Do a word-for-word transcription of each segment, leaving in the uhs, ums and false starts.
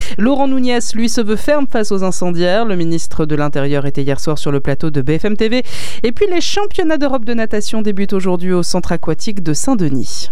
Laurent Nunez, lui, se veut ferme face aux incendiaires. Le ministre de l'Intérieur était hier soir sur le plateau de B F M T V. Et puis les championnats d'Europe de natation débutent aujourd'hui au centre aquatique de Saint-Denis.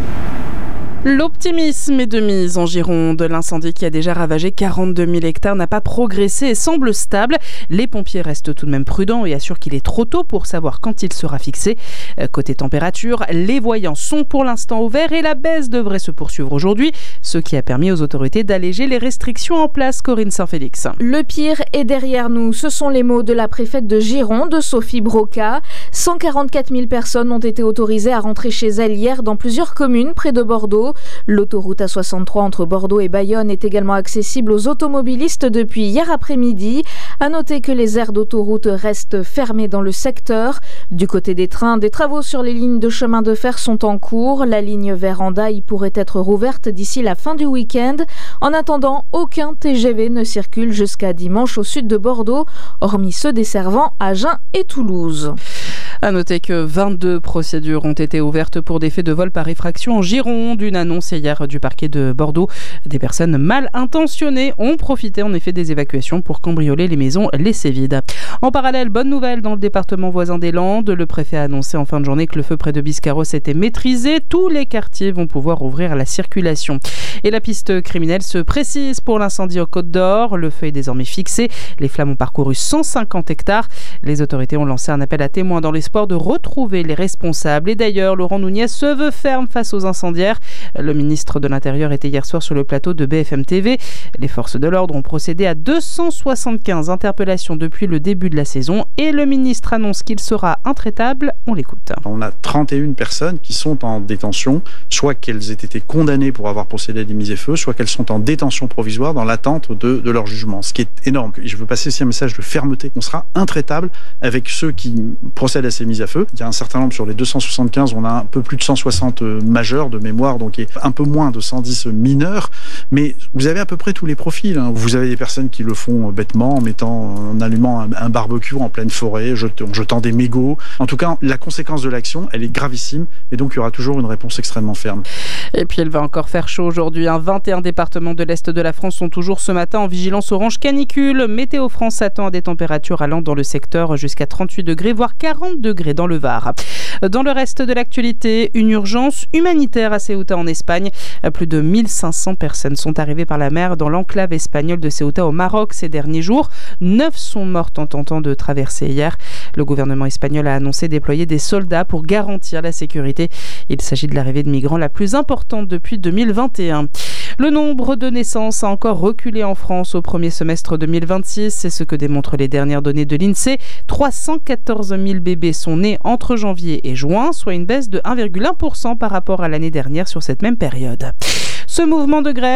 L'optimisme est de mise en Gironde. L'incendie qui a déjà ravagé quarante-deux mille hectares n'a pas progressé et semble stable. Les pompiers restent tout de même prudents et assurent qu'il est trop tôt pour savoir quand il sera fixé. Côté température, les voyants sont pour l'instant au vert et la baisse devrait se poursuivre aujourd'hui, ce qui a permis aux autorités d'alléger les restrictions en place. Corinne Saint-Félix. Le pire est derrière nous. Ce sont les mots de la préfète de Gironde, Sophie Broca. cent quarante-quatre mille personnes ont été autorisées à rentrer chez elles hier dans plusieurs communes près de Bordeaux. L'autoroute A soixante-trois entre Bordeaux et Bayonne est également accessible aux automobilistes depuis hier après-midi. À noter que les aires d'autoroute restent fermées dans le secteur. Du côté des trains, des travaux sur les lignes de chemin de fer sont en cours. La ligne vers Hendaye pourrait être rouverte d'ici la fin du week-end. En attendant, aucun T G V ne circule jusqu'à dimanche au sud de Bordeaux, hormis ceux desservant Agen et Toulouse. À noter que vingt-deux procédures ont été ouvertes pour des faits de vol par effraction en Gironde. Une annonce hier du parquet de Bordeaux. Des personnes mal intentionnées ont profité en effet des évacuations pour cambrioler les maisons laissées vides. En parallèle, bonne nouvelle dans le département voisin des Landes. Le préfet a annoncé en fin de journée que le feu près de Biscarrosse était maîtrisé. Tous les quartiers vont pouvoir ouvrir la circulation. Et la piste criminelle se précise pour l'incendie aux Côtes d'Or. Le feu est désormais fixé. Les flammes ont parcouru cent cinquante hectares. Les autorités ont lancé un appel à témoins dans l'espoir de retrouver les responsables. Et d'ailleurs, Laurent Nunez se veut ferme face aux incendiaires. Le ministre de l'Intérieur était hier soir sur le plateau de B F M T V. Les forces de l'ordre ont procédé à deux cent soixante-quinze interpellations depuis le début de la saison et le ministre annonce qu'il sera intraitable. On l'écoute. On a trente et une personnes qui sont en détention, soit qu'elles aient été condamnées pour avoir procédé à des mises et feux, soit qu'elles sont en détention provisoire dans l'attente de, de leur jugement, ce qui est énorme. Je veux passer ici un message de fermeté. On sera intraitable avec ceux qui procèdent à ces mises à feu. Il y a un certain nombre sur les deux cent soixante-quinze, on a un peu plus de cent soixante majeurs de mémoire, donc un peu moins de cent dix mineurs, mais vous avez à peu près tous les profils. Hein. Vous avez des personnes qui le font bêtement en mettant, en allumant un, un barbecue en pleine forêt, jetant, en jetant des mégots. En tout cas, la conséquence de l'action, elle est gravissime et donc il y aura toujours une réponse extrêmement ferme. Et puis, elle va encore faire chaud aujourd'hui. Hein. vingt et un départements de l'Est de la France sont toujours ce matin en vigilance orange canicule. Météo France s'attend à des températures allant dans le secteur jusqu'à trente-huit degrés, voire quarante degrés dans le Var. Dans le reste de l'actualité, une urgence humanitaire à Ceuta en Espagne. Plus de mille cinq cents personnes sont arrivées par la mer dans l'enclave espagnole de Ceuta au Maroc ces derniers jours. Neuf sont mortes en tentant de traverser hier. Le gouvernement espagnol a annoncé déployer des soldats pour garantir la sécurité. Il s'agit de l'arrivée de migrants la plus importante depuis deux mille vingt et un. Le nombre de naissances a encore reculé en France au premier semestre deux mille vingt-six. C'est ce que démontrent les dernières données de l'INSEE. trois cent quatorze mille bébés sont nés entre janvier et juin, soit une baisse de un virgule un pour cent par rapport à l'année dernière sur cette même période. Ce mouvement de grève